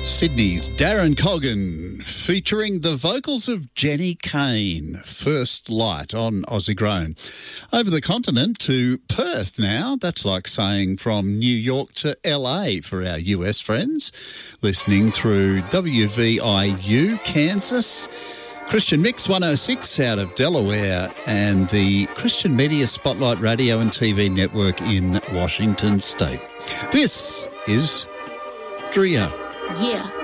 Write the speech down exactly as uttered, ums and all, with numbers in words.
Sydney's Darren Coggan featuring the vocals of Jenny Kane, First Light on Aussie Grown. Over the continent to Perth now. That's like saying from New York to L A for our U S friends. Listening through W V I U, Kansas. Christian Mix one oh six out of Delaware and the Christian Media Spotlight Radio and T V Network in Washington State. This is Drea. Yeah.